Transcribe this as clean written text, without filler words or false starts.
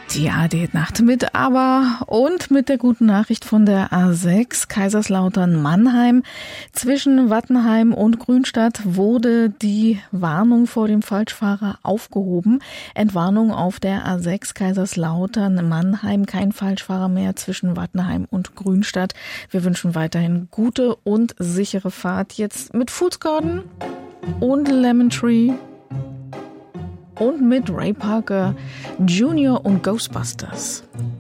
Die AD-Nacht mit ABBA und mit der guten Nachricht von der A6 Kaiserslautern-Mannheim. Zwischen Wattenheim und Grünstadt wurde die Warnung vor dem Falschfahrer aufgehoben. Entwarnung auf der A6 Kaiserslautern-Mannheim. Kein Falschfahrer mehr zwischen Wattenheim und Grünstadt. Wir wünschen weiterhin gute und sichere Fahrt. Jetzt mit Foods Garden und Lemon Tree. Und mit Ray Parker Jr. und Ghostbusters.